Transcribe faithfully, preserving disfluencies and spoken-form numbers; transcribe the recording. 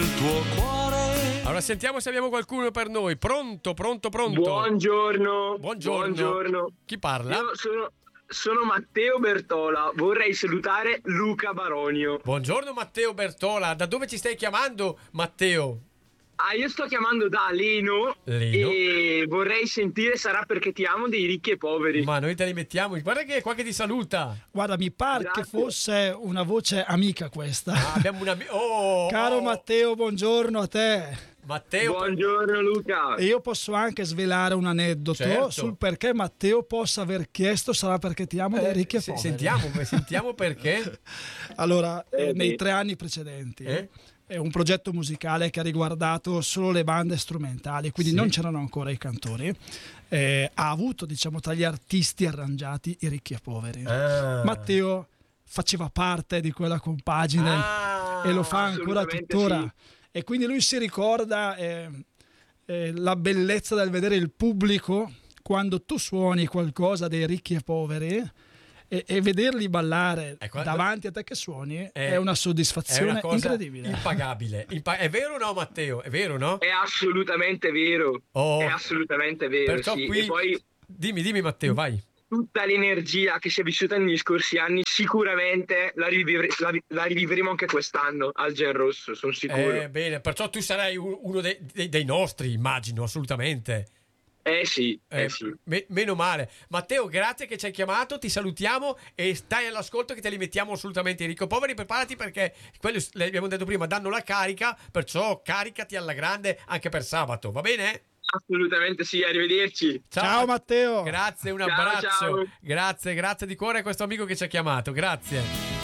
il tuo cuore. Allora sentiamo se abbiamo qualcuno per noi. Pronto, pronto, pronto. Buongiorno. Buongiorno. Buongiorno. Chi parla? Io sono, sono Matteo Bertola. Vorrei salutare Luca Baronio. Buongiorno Matteo Bertola. Da dove ci stai chiamando, Matteo? Ah, io sto chiamando da Leno, Leno. e vorrei sentire Sarà perché ti amo dei ricchi e poveri. Ma noi te li mettiamo. Guarda che è qua che ti saluta. Guarda, mi pare Grazie. che fosse una voce amica questa. Ah, abbiamo una... Oh, Caro oh. Matteo, buongiorno a te. Matteo. Buongiorno Luca. E io posso anche svelare un aneddoto Certo. sul perché Matteo possa aver chiesto Sarà perché ti amo dei Eh, ricchi e se- poveri. Sentiamo, sentiamo perché. Allora, eh, Eh, nei sì. tre anni precedenti Eh? è un progetto musicale che ha riguardato solo le bande strumentali, quindi Sì. non c'erano ancora i cantori. Eh, ha avuto, diciamo, tra gli artisti arrangiati i ricchi e poveri. Ah. Matteo faceva parte di quella compagine Ah, e lo fa ancora assolutamente tuttora. sì. E quindi lui si ricorda eh, eh, la bellezza del vedere il pubblico quando tu suoni qualcosa dei ricchi e poveri. E, e vederli ballare Ecco, davanti a te che suoni è- è una È soddisfazione una cosa incredibile. impagabile. Impa- è vero o no, Matteo? È vero, no? È assolutamente vero. Oh. È assolutamente vero, Perciò sì. qui... E poi Dimmi, dimmi Matteo, vai. tutta l'energia che si è vissuta negli scorsi anni sicuramente la, rivivre- la, vi- la rivivremo anche quest'anno al Gen Rosso, sono sicuro. Eh, bene, perciò tu sarai un- uno dei, dei- dei nostri, immagino, assolutamente. Eh sì, eh, Eh, sì. me- meno male. Matteo, grazie che ci hai chiamato, ti salutiamo e stai all'ascolto che te li mettiamo assolutamente i ricco poveri. Preparati perché quelli, le abbiamo detto prima, danno la carica, perciò caricati alla grande anche per sabato, va bene? Assolutamente sì, arrivederci. Ciao Matteo. Grazie, un Ciao, abbraccio. ciao. Grazie, grazie di cuore a questo amico che ci ha chiamato. Grazie.